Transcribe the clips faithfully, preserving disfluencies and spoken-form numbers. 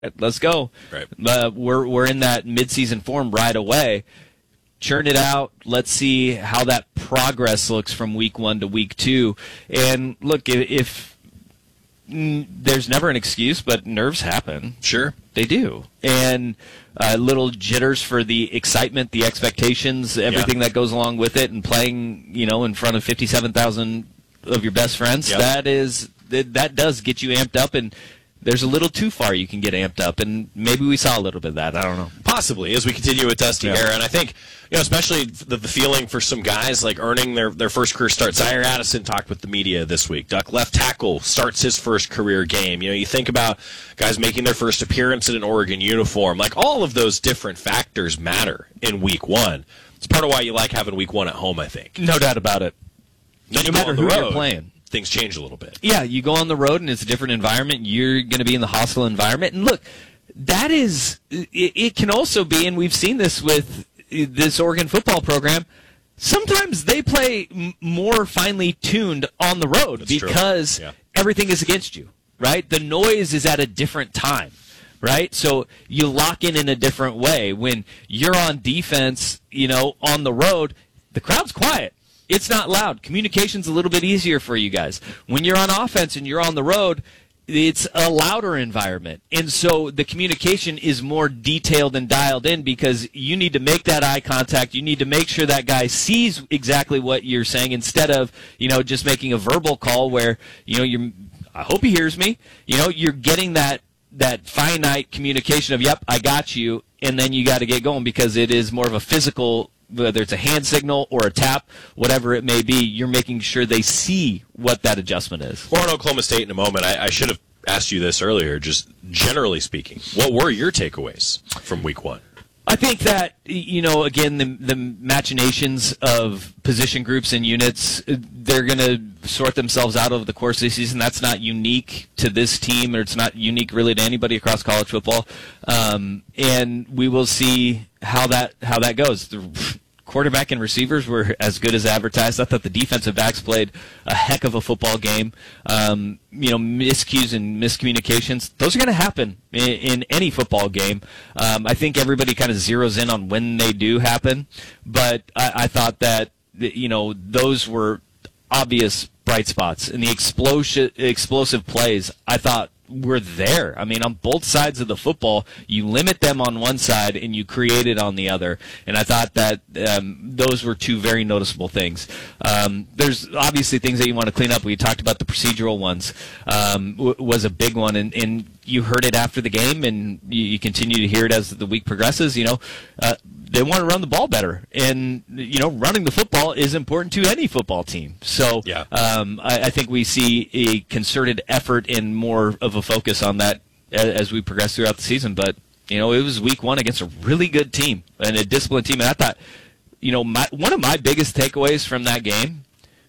let's go. Right. Uh, we're we're in that midseason form right away. Churn it out. Let's see how that progress looks from week one to week two. And look, if, if mm, there's never an excuse, but nerves happen. Sure. They do. And uh, little jitters for the excitement, the expectations, everything yeah. that goes along with it, and playing, you know, in front of fifty-seven thousand of your best friends. Yep. That is that, that does get you amped up, and there's a little too far you can get amped up, and maybe we saw a little bit of that. I don't know. Possibly, as we continue with Dusty Yeah. Era. And I think, you know, especially the, the feeling for some guys like earning their, their first career start. Zaire Addison talked with the media this week. Duck left tackle starts his first career game. You know, you think about guys making their first appearance in an Oregon uniform. Like, all of those different factors matter in week one. It's part of why you like having week one at home, I think. No doubt about it. Then No you go matter on the who road, you're playing. things change a little bit. Yeah, you go on the road and it's a different environment. You're going to be in the hostile environment. And look, that is, it, it can also be, and we've seen this with this Oregon football program, sometimes they play m- more finely tuned on the road. That's because yeah. everything is against you, right? The noise is at a different time. Right? So you lock in in a different way. When you're on defense, you know, on the road, the crowd's quiet. It's not loud. Communication's a little bit easier for you guys. When you're on offense and you're on the road, it's a louder environment. And so the communication is more detailed and dialed in because you need to make that eye contact. You need to make sure that guy sees exactly what you're saying instead of, you know, just making a verbal call where, you know, you're, I hope he hears me. You know, you're getting that that finite communication of, yep, I got you, and then you got to get going because it is more of a physical, whether it's a hand signal or a tap, whatever it may be, you're making sure they see what that adjustment is. More on Oklahoma State in a moment. I, I should have asked you this earlier, just generally speaking. What were your takeaways from week one? I think that, you know, again, the, the machinations of position groups and units, they're going to sort themselves out over the course of the season. That's not unique to this team, or it's not unique really to anybody across college football. Um, and we will see how that how that goes. The quarterback and receivers were as good as advertised. I thought the defensive backs played a heck of a football game. Um, you know, miscues and miscommunications, those are going to happen in, in any football game. Um, I think everybody kind of zeroes in on when they do happen, but I, I thought that, you know, those were obvious bright spots. And the explosive, explosive plays, I thought, were there. I mean, on both sides of the football, you limit them on one side and you create it on the other. And I thought that um, those were two very noticeable things. Um, there's obviously things that you want to clean up. We talked about the procedural ones um, w- was a big one, and, and you heard it after the game, and you, you continue to hear it as the week progresses. You know, uh, they want to run the ball better, and you know, running the football is important to any football team. So yeah. um, I, I think we see a concerted effort and more of a focus on that as, as we progress throughout the season. But you know, it was week one against a really good team and a disciplined team, and I thought, you know, my, one of my biggest takeaways from that game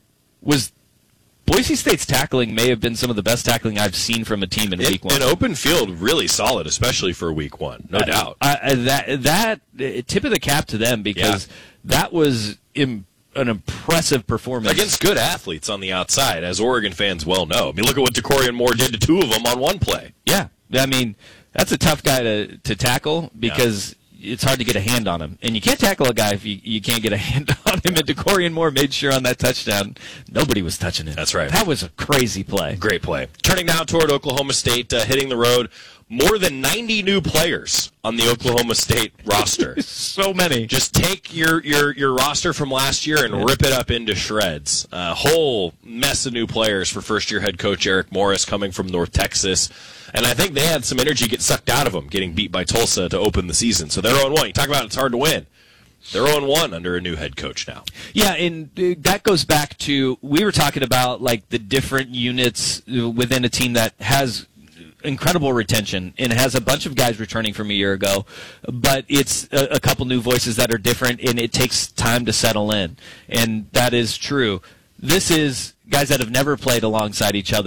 was Boise State's tackling may have been some of the best tackling I've seen from a team in it, week one. An open field, really solid, especially for week one, no I, doubt. I, I, that that uh, tip of the cap to them because Yeah. that was Im- an impressive performance Against good athletes on the outside, as Oregon fans well know. I mean, look at what DeCorian Moore did to two of them on one play. Yeah, I mean, that's a tough guy to, to tackle because yeah. it's hard to get a hand on him. And you can't tackle a guy if you, you can't get a hand on him. And DeCorian Moore made sure on that touchdown, nobody was touching it. That's right. That was a crazy play. Great play. Turning now toward Oklahoma State, uh, hitting the road. More than ninety new players on the Oklahoma State roster. So many. Just take your, your, your roster from last year and rip it up into shreds. A uh, whole mess of new players for first-year head coach Eric Morris coming from North Texas. And I think they had some energy get sucked out of them getting beat by Tulsa to open the season. So they're oh and one. You talk about it's hard to win. They're oh and one under a new head coach now. Yeah, and that goes back to, we were talking about like the different units within a team that has incredible retention and has a bunch of guys returning from a year ago, but it's a, a couple new voices that are different, and it takes time to settle in, and that is true. This is guys that have never played alongside each other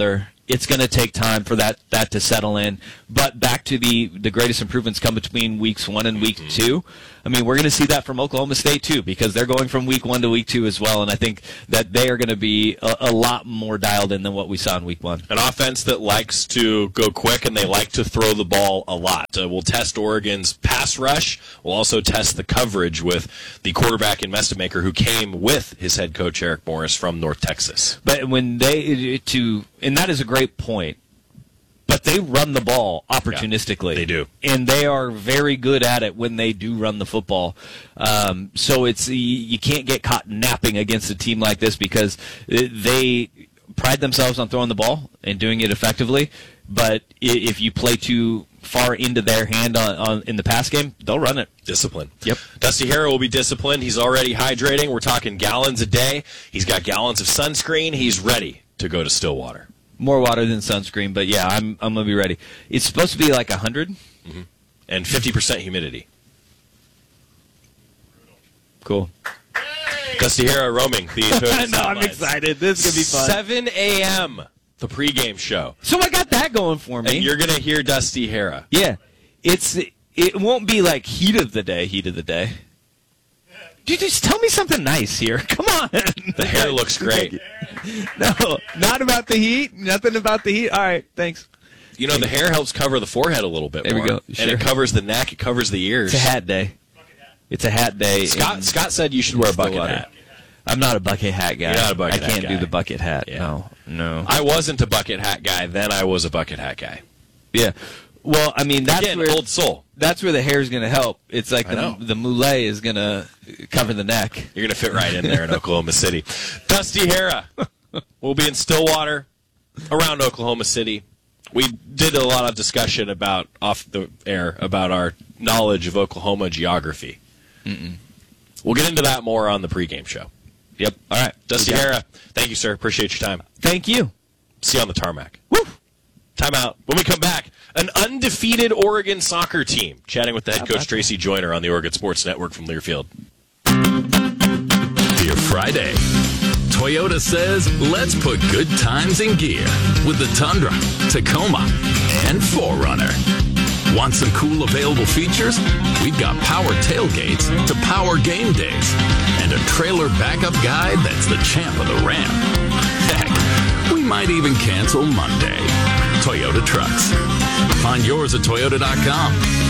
it's going to take time for that, that to settle in. But back to the, the greatest improvements come between weeks one and week two. I mean, we're going to see that from Oklahoma State, too, because they're going from week one to week two as well, and I think that they are going to be a, a lot more dialed in than what we saw in week one. An offense that likes to go quick, and they like to throw the ball a lot. Uh, we'll test Oregon's pass rush. We'll also test the coverage with the quarterback in Mestamaker, who came with his head coach, Eric Morris, from North Texas. But when they, to, and that is a great point, but they run the ball opportunistically. Yeah, they do. And they are very good at it when they do run the football. Um, so it's you can't get caught napping against a team like this because they pride themselves on throwing the ball and doing it effectively. But if you play too far into their hand on, on in the pass game, they'll run it. Discipline. Yep. Dusty Harrow will be disciplined. He's already hydrating. We're talking gallons a day. He's got gallons of sunscreen. He's ready to go to Stillwater. More water than sunscreen, but yeah, I'm I'm gonna be ready. It's supposed to be like a hundred, mm-hmm. and fifty percent humidity. Cool. Dusty Harrow roaming the Toyota No, I'm excited. This is gonna be fun. seven a.m. the pregame show. So I got that going for me. And you're gonna hear Dusty Harrow. Yeah, it's it won't be like heat of the day, heat of the day. Dude, just tell me something nice here. Come on. The hair looks great. No, not about the heat. Nothing about the heat. All right, thanks. You know, the hair helps cover the forehead a little bit there more. we go. And sure. it covers the neck. It covers the ears. It's a hat day. It's a hat day. Scott Scott said you should wear a bucket hat. I'm not a bucket hat guy. You're not a bucket I can't hat do guy. the bucket hat. Yeah. No, no. I wasn't a bucket hat guy. Then I was a bucket hat guy. Yeah. Well, I mean, that's Again, where old soul. That's where the hair is going to help. It's like I know. the the moulet is going to cover the neck. You're going to fit right in there in Oklahoma City. Dusty Harrow will be in Stillwater, around Oklahoma City. We did a lot of discussion about off the air about our knowledge of Oklahoma geography. Mm-mm. We'll get into that more on the pregame show. Yep. All right. Dusty Harrow, thank you, sir. Appreciate your time. Thank you. See you on the tarmac. Woo! Time out. When we come back, an undefeated Oregon soccer team. Chatting with the head coach, Tracy Joyner, on the Oregon Sports Network from Learfield. Dear Friday, Toyota says, let's put good times in gear with the Tundra, Tacoma, and four runner. Want some cool available features? We've got power tailgates to power game days and a trailer backup guide that's the champ of the ramp. Heck, we might even cancel Monday. Toyota Trucks. Find yours at toyota dot com.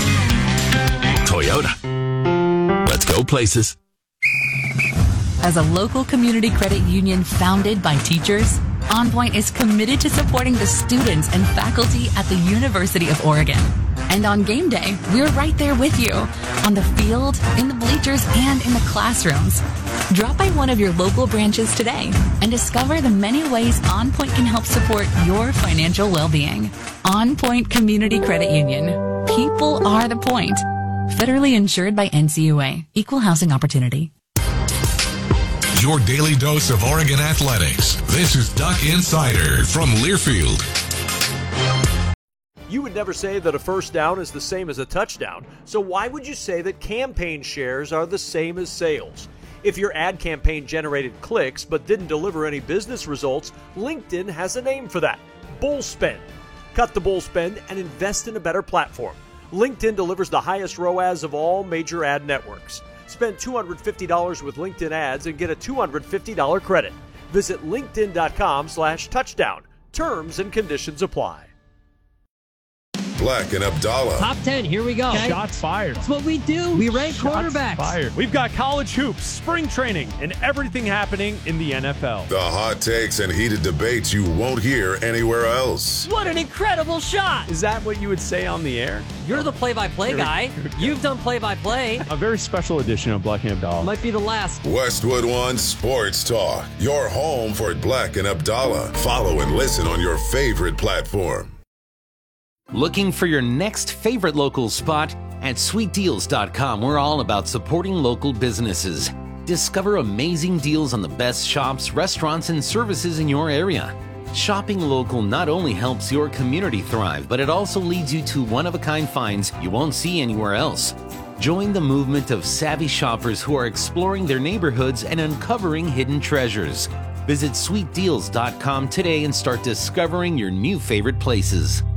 Toyota. Let's go places. As a local community credit union founded by teachers, OnPoint is committed to supporting the students and faculty at the University of Oregon. And on game day, we're right there with you, on the field, in the bleachers, and in the classrooms. Drop by one of your local branches today and discover the many ways OnPoint can help support your financial well-being. OnPoint Community Credit Union. People are the point. Federally insured by N C U A. Equal housing opportunity. Your daily dose of Oregon athletics. This is Duck Insider from Learfield. You would never say that a first down is the same as a touchdown, so why would you say that campaign shares are the same as sales? If your ad campaign generated clicks but didn't deliver any business results, LinkedIn has a name for that: bull spend. Cut the bull spend and invest in a better platform. LinkedIn delivers the highest R O A S of all major ad networks. Spend two hundred fifty dollars with LinkedIn ads and get a two hundred fifty dollars credit. Visit linkedin.com slash touchdown. Terms and conditions apply. Black and Abdallah. Top ten, here we go. Okay. Shots fired. That's what we do. We rank Shots quarterbacks. Fired. We've got college hoops, spring training, and everything happening in the N F L. The hot takes and heated debates you won't hear anywhere else. What an incredible shot. Is that what you would say on the air? You're the play-by-play guy. You've done play-by-play. A very special edition of Black and Abdallah. Might be the last. Westwood One Sports Talk. Your home for Black and Abdallah. Follow and listen on your favorite platform. Looking for your next favorite local spot? At sweet deals dot com, we're all about supporting local businesses. Discover amazing deals on the best shops, restaurants, and services in your area. Shopping local not only helps your community thrive, but it also leads you to one-of-a-kind finds you won't see anywhere else. Join the movement of savvy shoppers who are exploring their neighborhoods and uncovering hidden treasures. Visit sweet deals dot com today and start discovering your new favorite places.